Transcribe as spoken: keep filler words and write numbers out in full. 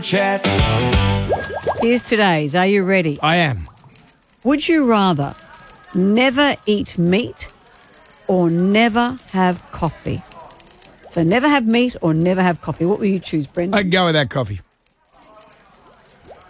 Chat. Here's today's. Are you ready? I am. Would you rather never eat meat or never have coffee? So never have meat or never have coffee. What will you choose, Brendan? I'd go with that coffee.